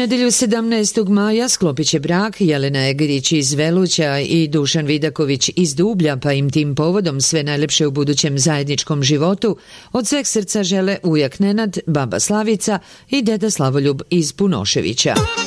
nedjelju 17. maja sklopit će brak Jelena Egerić iz Veluća i Dušan Vidaković iz Dublja, pa im tim povodom sve najlepše u budućem zajedničkom životu od sveg srca žele ujak Nenad, baba Slavica i deda Slavoljub iz Punoševića.